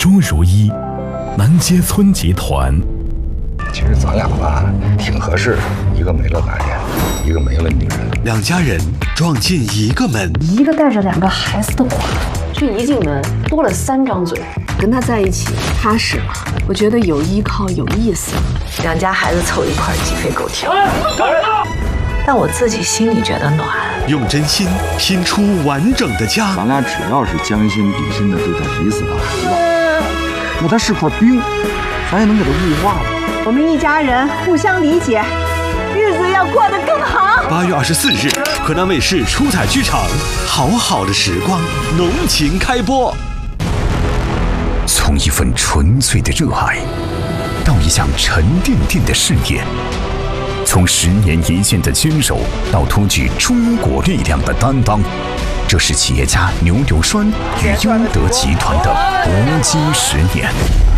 说如一，南街村集团。 其实咱俩吧挺合适，一个没了男人，一个没了女人。 两家人撞进一个门， 一个带着2个孩子的寡妇，这一进门多了3张嘴。跟他在一起踏实了，我觉得有依靠有意思。 2家孩子凑一块鸡飞狗跳，但我自己心里觉得暖。 用真心拼出完整的家。 咱俩只要是将心比心的对待彼此的孩子，那他是块冰，咱也能给他雾化了。 我们一家人互相理解，日子要过得更好。 8月24日，河南卫视出彩剧场，好好的时光，浓情开播。 从一份纯粹的热爱，到一项沉甸甸的事业，从10年一线的坚守，到托举中国力量的担当，这是企业家牛流栓与优德集团的搏击10年。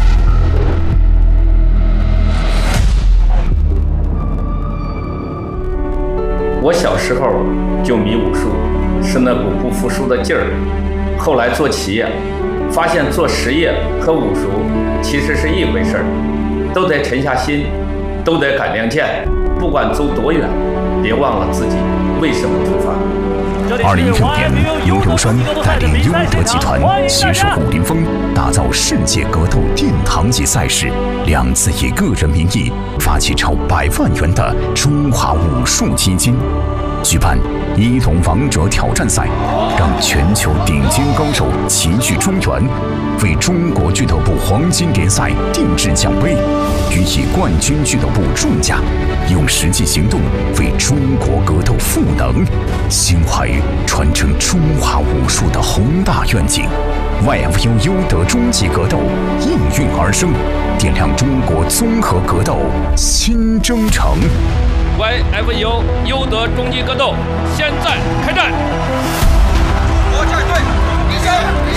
我小时候就迷武术，是那股不服输的劲儿。后来做企业，发现做实业和武术其实是一回事儿，都得沉下心，都得赶亮剑，不管走多远，别忘了自己为什么出发。 2016年，牛流栓带领优德集团携手武林风，打造世界格斗殿堂级赛事，2次以个人名义发起超100万元的中华武术基金，举办一龙王者挑战赛，让全球顶尖高手齐聚中原，为中国俱乐部黄金联赛定制奖杯，予以冠军俱乐部重价，用实际行动为中国格斗赋能，心怀传承中华武术的宏大愿景。YFU 优德终极格斗应运而生，点亮中国综合格斗新征程。 YFU 优德终极格斗现在开战！ 我站队，一声，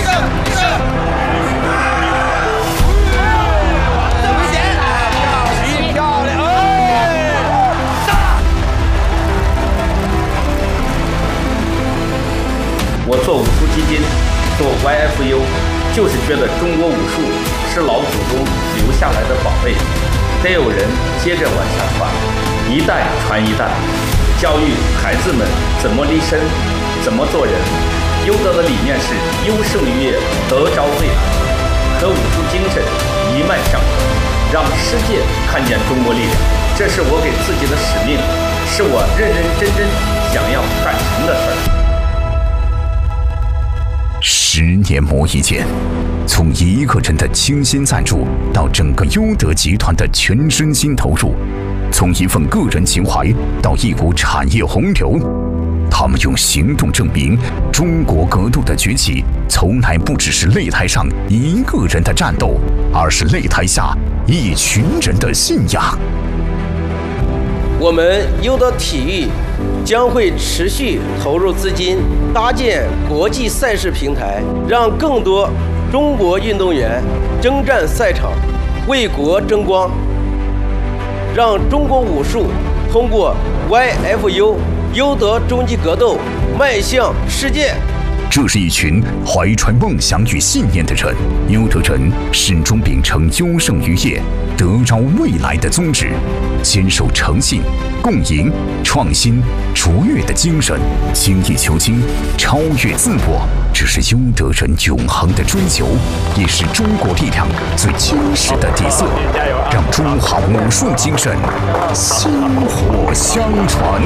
危险！漂亮！打！ 我做武术基金，做 YFU， 就是觉得中国武术是老祖宗留下来的宝贝，得有人接着往下传。一代传一代，教育孩子们怎么立身，怎么做人。优德的理念是优胜于业，得着未来，和武术精神一脉相承，让世界看见中国力量。这是我给自己的使命，是我认认真真想要干成的事儿。 10年磨一剑，从一个人的倾心赞助到整个优德集团的全身心投入，从一份个人情怀到一股产业洪流，他们用行动证明，中国格斗的崛起从来不只是擂台上一个人的战斗，而是擂台下一群人的信仰。 我们优德体育将会持续投入资金，搭建国际赛事平台，让更多中国运动员征战赛场，为国争光，让中国武术通过 YFU 优德终极格斗迈向世界。 这是一群怀揣梦想与信念的人，优德人始终秉承优胜于业、得着未来的宗旨，坚守诚信、共赢、创新、卓越的精神，精益求精、超越自我。这是优德人永恒的追求，也是中国力量最坚实的底色，让中华武术精神薪火相传。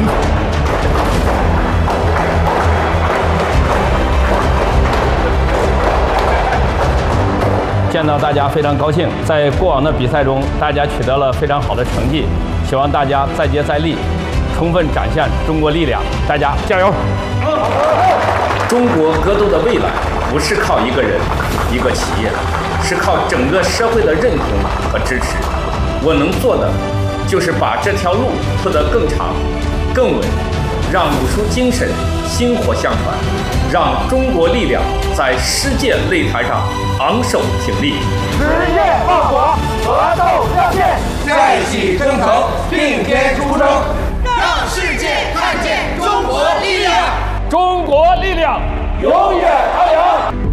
见到大家非常高兴，在过往的比赛中，大家取得了非常好的成绩，希望大家再接再厉，充分展现中国力量，大家加油！中国格斗的未来不是靠一个人、一个企业，是靠整个社会的认同和支持。我能做的就是把这条路铺得更长、更稳，让武术精神薪火相传，让中国力量在世界擂台上昂首挺立。 实业报国，格斗热线，在一起征程，并肩出征，让世界看见中国力量。 中国力量永远昂扬。